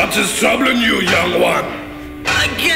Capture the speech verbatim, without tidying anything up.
What is troubling you, young one? I can't